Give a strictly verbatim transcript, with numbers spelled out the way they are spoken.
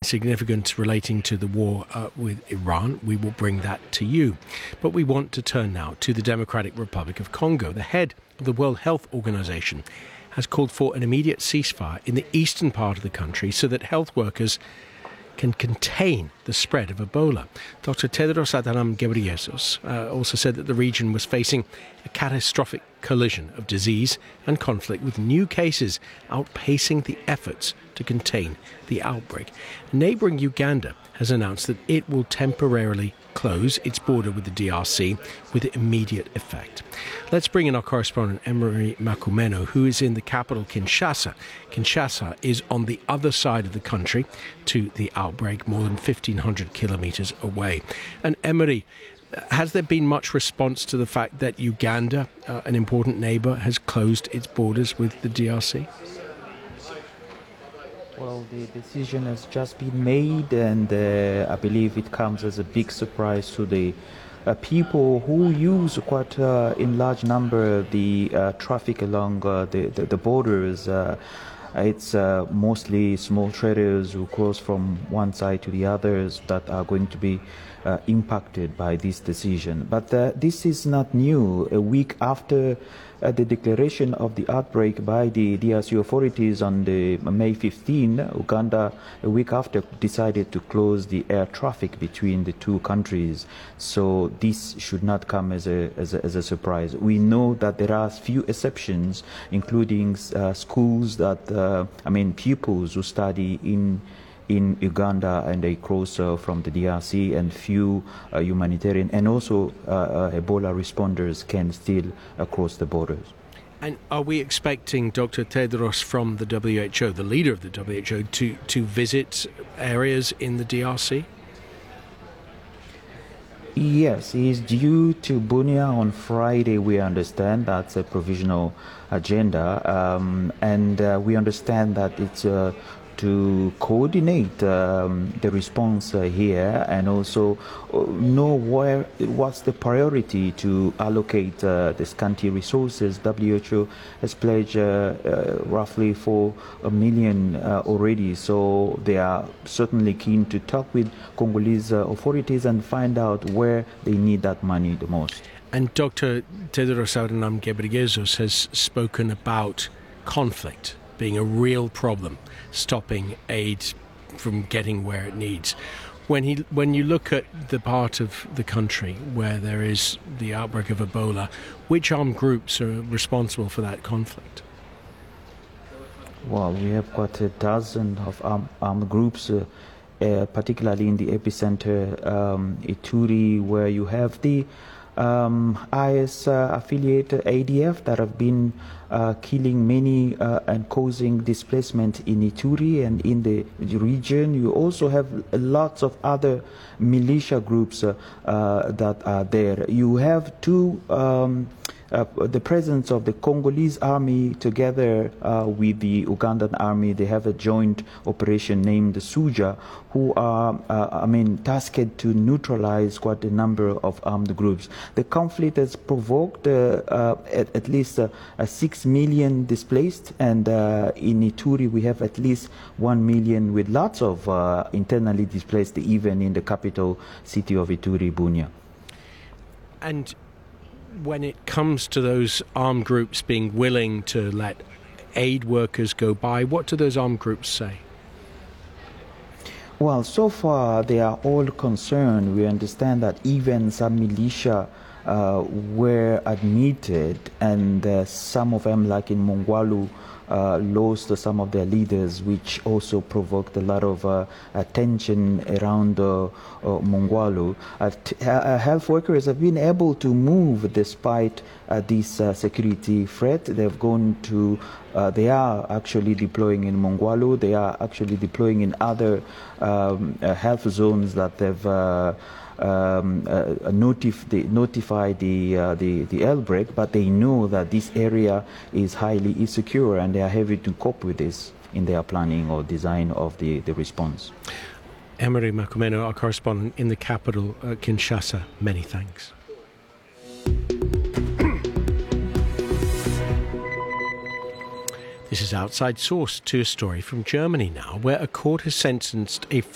significant relating to the war uh, with Iran. We will bring that to you. But we want to turn now to the Democratic Republic of Congo. The head of the World Health Organization has called for an immediate ceasefire in the eastern part of the country so that health workers can contain the spread of Ebola. Doctor Tedros Adhanom Ghebreyesus uh, also said that the region was facing a catastrophic collision of disease and conflict, with new cases outpacing the efforts to contain the outbreak. Neighbouring Uganda has announced that it will temporarily close its border with the D R C with immediate effect. Let's bring in our correspondent Emery Makumeno, who is in the capital Kinshasa. Kinshasa is on the other side of the country to the outbreak, more than fifteen hundred kilometres away. And Emery, has there been much response to the fact that Uganda, uh, an important neighbour, has closed its borders with the D R C? Well, the decision has just been made, and uh, I believe it comes as a big surprise to the uh, people who use quite uh, in large number the uh, traffic along uh, the, the, the borders. Uh, it's uh, mostly small traders who cross from one side to the others that are going to be uh, impacted by this decision. But uh, this is not new. A week after Uh, the declaration of the outbreak by the D R C authorities on the May fifteenth, Uganda, a week after, decided to close the air traffic between the two countries. So this should not come as a, as a, as a surprise. We know that there are few exceptions, including uh, schools that, uh, I mean, pupils who study in in Uganda and they cross uh, from the D R C, and few uh, humanitarian and also uh, uh, Ebola responders can still uh, cross the borders. And are we expecting Doctor Tedros from the W H O, the leader of the W H O, to, to visit areas in the D R C? Yes, he is due to Bunia on Friday. We understand that's a provisional agenda, um, and uh, we understand that it's uh, to coordinate um, the response uh, here, and also uh, know where what's the priority to allocate uh, the scanty resources. W H O has pledged uh, uh, roughly for a million uh, already, so they are certainly keen to talk with Congolese uh, authorities and find out where they need that money the most. And Doctor Tedros Adhanom Ghebreyesus has spoken about conflict being a real problem, stopping aid from getting where it needs. When he, when you look at the part of the country where there is the outbreak of Ebola, which armed groups are responsible for that conflict? Well, we have got a dozen of armed, armed groups, uh, uh, particularly in the epicenter, um, Ituri, where you have the Um, I S uh, affiliated A D F that have been uh, killing many uh, and causing displacement in Ituri and in the region. You also have lots of other militia groups uh, uh, that are there. You have two um, Uh, the presence of the Congolese army together uh, with the Ugandan army. They have a joint operation named the Suja, who are, uh, I mean, tasked to neutralize quite a number of armed groups. The conflict has provoked uh, uh, at, at least uh, uh, six million displaced, and uh, in Ituri we have at least one million with lots of uh, internally displaced, even in the capital city of Ituri, Bunia. And when it comes to those armed groups being willing to let aid workers go by, what do those armed groups say? Well, so far they are all concerned. We understand that even some militia uh, were admitted, and uh, some of them, like in Mongwalu, Uh, lost some of their leaders, which also provoked a lot of uh, attention around uh, uh, Mongwalu. Uh, t- uh, health workers have been able to move despite uh, this uh, security threat. They've gone to, uh, they are actually deploying in Mongwalu. They are actually deploying in other um, uh, health zones that they've uh, Um, uh, notif- they notify the, uh, the the outbreak, but they know that this area is highly insecure, and they are having to cope with this in their planning or design of the, the response. Emery Makumeno, our correspondent in the capital, uh, Kinshasa, many thanks. This is Outside Source to a story from Germany now, where a court has sentenced a